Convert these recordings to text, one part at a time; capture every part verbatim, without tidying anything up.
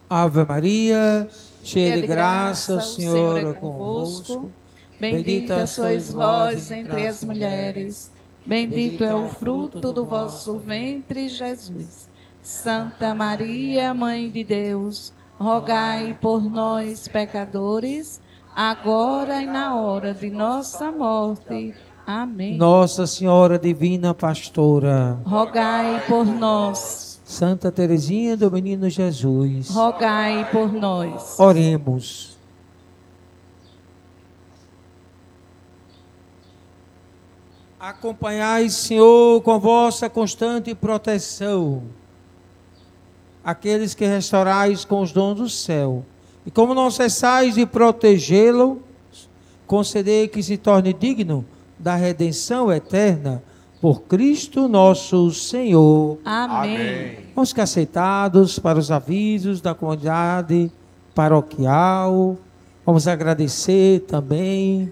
Ave Maria, cheia de graça, o Senhor é convosco. Bendita sois vós entre as mulheres, bendito é o fruto do vosso ventre, Jesus. Santa Maria, Mãe de Deus, rogai por nós, pecadores, agora e na hora de nossa morte. Amém. Nossa Senhora Divina Pastora, rogai por nós. Santa Teresinha do Menino Jesus, rogai por nós. Oremos. Acompanhai, Senhor, com vossa constante proteção aqueles que restaurais com os dons do céu, e como não cessais de protegê-lo, concedei que se torne digno da redenção eterna por Cristo nosso Senhor. Amém. Vamos ficar aceitados para os avisos da comunidade paroquial. Vamos agradecer também.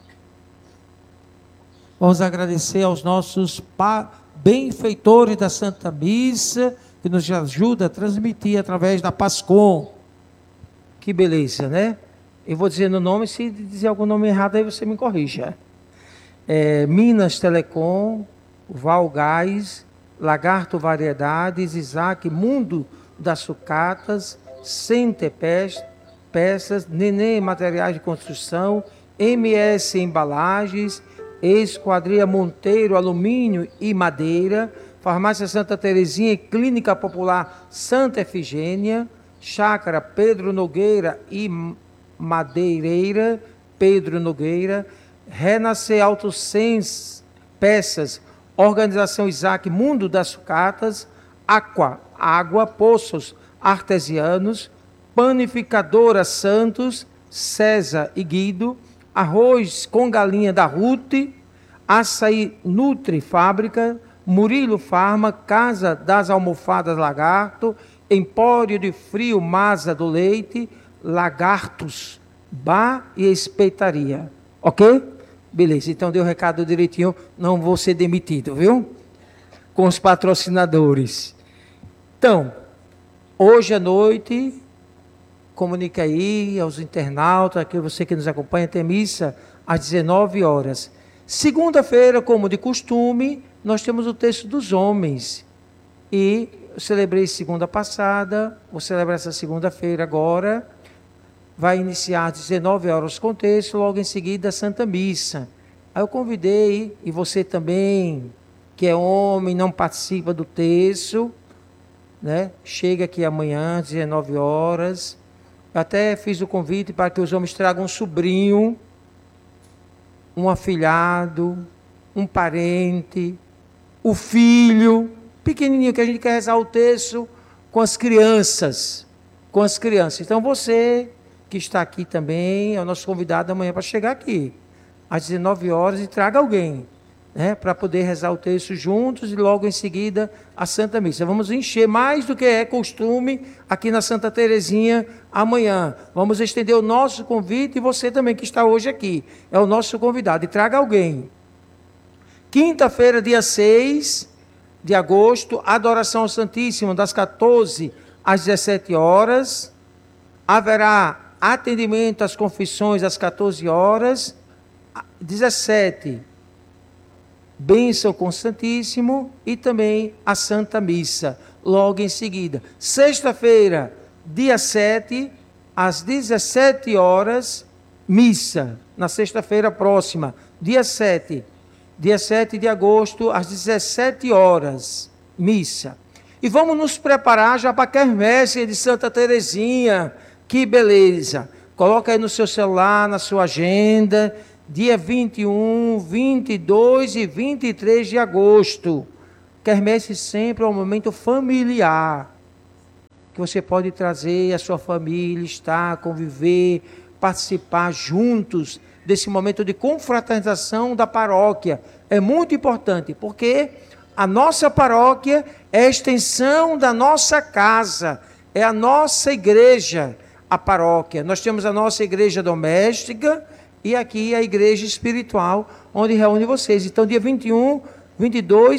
Vamos agradecer aos nossos benfeitores da Santa Missa, que nos ajuda a transmitir através da Pascom. Que beleza, né? Eu vou dizer no nome, se dizer algum nome errado, aí você me corrija. É, Minas Telecom, Valgás, Lagarto Variedades, Isaac, Mundo das Sucatas, Center Peças, Nenê Materiais de Construção, M S Embalagens, Esquadria Monteiro Alumínio e Madeira, Farmácia Santa Terezinha e Clínica Popular Santa Efigênia, Chácara Pedro Nogueira e Madeireira Pedro Nogueira, Renascer Autosens Peças, Organização Isaac Mundo das Sucatas, Aqua, Água, Poços Artesianos, Panificadora Santos, César e Guido, Arroz com Galinha da Ruth, Açaí Nutri Fábrica, Murilo Farma, Casa das Almofadas Lagarto, Empório de Frio Masa do Leite, Lagartos, Bar e Espeitaria. Ok? Beleza, então deu o recado direitinho, não vou ser demitido, viu? Com os patrocinadores. Então, hoje à noite, comunique aí aos internautas, aqui você que nos acompanha, tem missa às dezenove horas. Segunda-feira, como de costume, nós temos o texto dos homens. E eu celebrei segunda passada, vou celebrar essa segunda-feira agora. Vai iniciar às dezenove horas com o texto, logo em seguida a Santa Missa. Aí eu convidei, e você também, que é homem, não participa do texto, né? Chega aqui amanhã às dezenove horas. Eu até fiz o convite para que os homens tragam um sobrinho, um afilhado, um parente, o filho, pequenininho, que a gente quer rezar o texto com as crianças, com as crianças. Então você que está aqui também é o nosso convidado amanhã para chegar aqui, às dezenove horas, e traga alguém, né, para poder rezar o texto juntos e logo em seguida a Santa Missa. Vamos encher mais do que é costume aqui na Santa Terezinha amanhã. Vamos estender o nosso convite, e você também que está hoje aqui é o nosso convidado, e traga alguém. Quinta-feira, dia seis de agosto, adoração ao Santíssimo, das quatorze às dezessete horas. Haverá atendimento às confissões às quatorze horas. dezessete, bênção com o Santíssimo e também a Santa Missa, logo em seguida. Sexta-feira, dia sete, às dezessete horas, missa. Na sexta-feira próxima, dia sete. Dia sete de agosto, às dezessete horas, missa. E vamos nos preparar já para a quermesse de Santa Terezinha. Que beleza! Coloca aí no seu celular, na sua agenda, dia vinte e um, vinte e dois e vinte e três de agosto. Quermesse sempre é um momento familiar, que você pode trazer a sua família, estar, conviver, participar juntos desse momento de confraternização da paróquia. É muito importante, porque a nossa paróquia é a extensão da nossa casa, é a nossa igreja, a paróquia. Nós temos a nossa igreja doméstica e aqui a igreja espiritual, onde reúne vocês. Então, dia vinte e um, vinte e dois